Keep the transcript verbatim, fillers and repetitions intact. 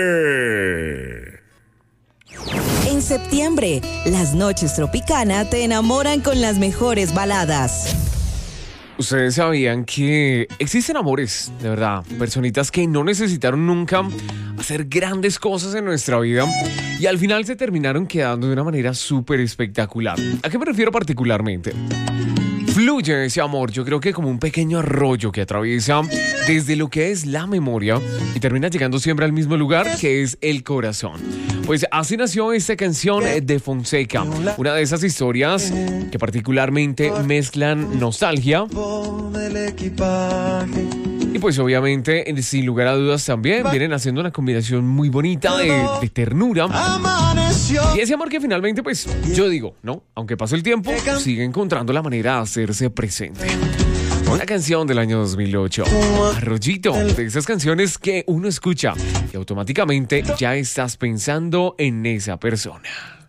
En septiembre, las noches Tropicana te enamoran con las mejores baladas. Ustedes sabían que existen amores, de verdad, personitas que no necesitaron nunca hacer grandes cosas en nuestra vida y al final se terminaron quedando de una manera súper espectacular. ¿A qué me refiero particularmente? Fluye ese amor, yo creo que como un pequeño arroyo que atraviesa desde lo que es la memoria y termina llegando siempre al mismo lugar, que es el corazón. Pues así nació esta canción de Fonseca, una de esas historias que particularmente mezclan nostalgia y pues obviamente, sin lugar a dudas también, vienen haciendo una combinación muy bonita de, de ternura. Y ese amor que finalmente, pues, yo digo, ¿no? Aunque pase el tiempo, sigue encontrando la manera de hacerse presente. Una canción del año dos mil ocho, Arroyito, de esas canciones que uno escucha y automáticamente ya estás pensando en esa persona.